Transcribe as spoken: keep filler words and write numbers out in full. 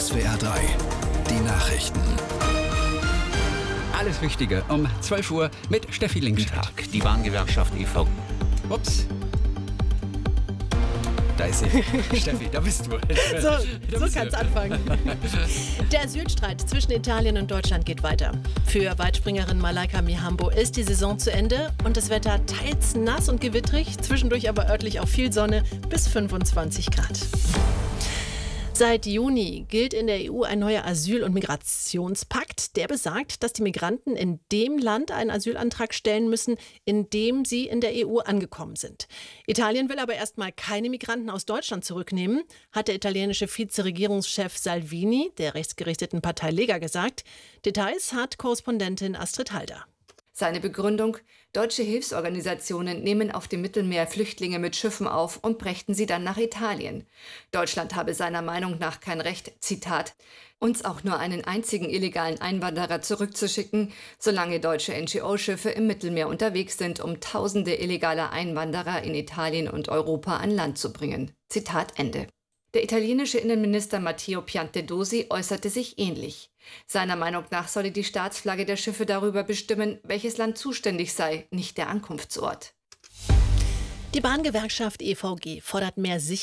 S W R drei, die Nachrichten. Alles Wichtige um zwölf Uhr mit Steffi Linkstedt. Tag. Die Bahngewerkschaft E V. Ups. Da ist sie. Steffi, da bist du. So, so kann es anfangen. Der Asylstreit zwischen Italien und Deutschland geht weiter. Für Weitspringerin Malaika Mihambo ist die Saison zu Ende und das Wetter teils nass und gewittrig, zwischendurch aber örtlich auch viel Sonne bis fünfundzwanzig Grad. Seit Juni gilt in der E U ein neuer Asyl- und Migrationspakt, der besagt, dass die Migranten in dem Land einen Asylantrag stellen müssen, in dem sie in der E U angekommen sind. Italien will aber erstmal keine Migranten aus Deutschland zurücknehmen, hat der italienische Vizeregierungschef Salvini der rechtsgerichteten Partei Lega gesagt. Details hat Korrespondentin Astrid Halder. Seine Begründung: Deutsche Hilfsorganisationen nehmen auf dem Mittelmeer Flüchtlinge mit Schiffen auf und brächten sie dann nach Italien. Deutschland habe seiner Meinung nach kein Recht, Zitat, uns auch nur einen einzigen illegalen Einwanderer zurückzuschicken, solange deutsche N G O-Schiffe im Mittelmeer unterwegs sind, um tausende illegaler Einwanderer in Italien und Europa an Land zu bringen. Zitat Ende. Der italienische Innenminister Matteo Piantedosi äußerte sich ähnlich. Seiner Meinung nach solle die Staatsflagge der Schiffe darüber bestimmen, welches Land zuständig sei, nicht der Ankunftsort. Die Bahngewerkschaft E V G fordert mehr Sicherheit